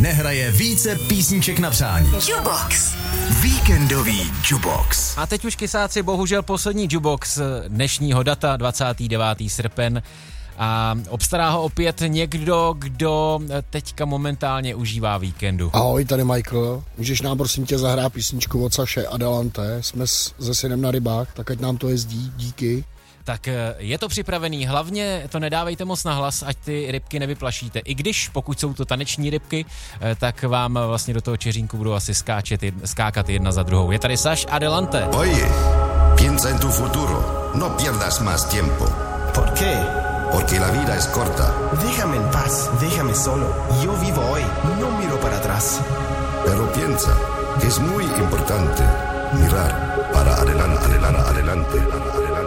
nehraje více písniček na přání. Jukebox. Víkendový Jukebox. A teď už kysáci, bohužel poslední Jukebox dnešního data, 29. srpen. A obstará ho opět někdo, kdo teďka momentálně užívá víkendu. Ahoj, tady Michael. Můžeš nám prosím tě zahrát písničku od Saše Adelante. Jsme se synem na rybách, tak ať nám to jezdí. Díky. Tak je to připravený, hlavně to nedávejte moc na hlas, ať ty rybky nevyplašíte. I když, pokud jsou to taneční rybky, tak vám vlastně do toho čeřínku budou asi skákat jedna za druhou. Je tady Saš Adelante. Oye, piensa en tu futuro. No pierdas más tiempo. ¿Por qué? Porque la vida es corta. Déjame en paz, déjame solo. Yo vivo hoy, no miro para atrás. Pero piensa que es muy importante mirar para adelante, adelante, adelante.